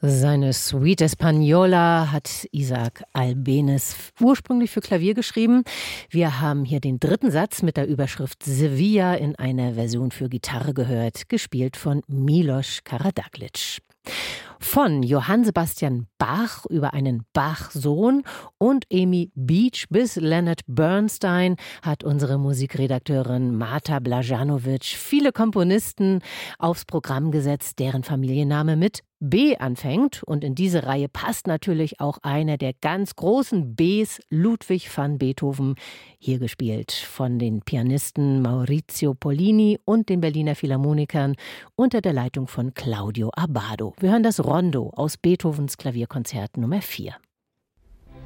Seine Suite Española hat Isaac Albéniz ursprünglich für Klavier geschrieben. Wir haben hier den dritten Satz mit der Überschrift Sevilla in einer Version für Gitarre gehört, gespielt von Milos Karađaglić. Von Johann Sebastian Bach über einen Bach-Sohn und Amy Beach bis Leonard Bernstein hat unsere Musikredakteurin Marta Blajanovic viele Komponisten aufs Programm gesetzt, deren Familienname mit B anfängt. Und in diese Reihe passt natürlich auch einer der ganz großen Bs, Ludwig van Beethoven, hier gespielt von den Pianisten Maurizio Pollini und den Berliner Philharmonikern unter der Leitung von Claudio Abbado. Wir hören das Rondo aus Beethovens Klavierkonzert Nummer 4.